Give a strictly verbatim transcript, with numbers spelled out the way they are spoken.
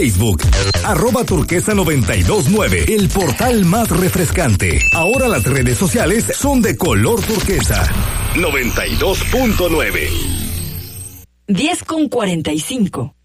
Facebook. Arroba turquesa noventa y dos nueve, el portal más refrescante. Ahora las redes sociales son de color turquesa. noventa y dos punto nueve. diez con cuarenta y cinco.